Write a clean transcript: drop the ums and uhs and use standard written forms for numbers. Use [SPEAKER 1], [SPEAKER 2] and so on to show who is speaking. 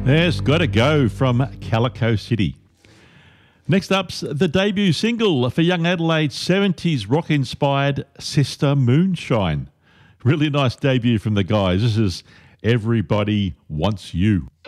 [SPEAKER 1] Yes, Gotta Go from Calico City. Next up's the debut single for Young Adelaide's 70s rock-inspired Sister Moonshine. Really nice debut from the guys. This is Everybody Wants You.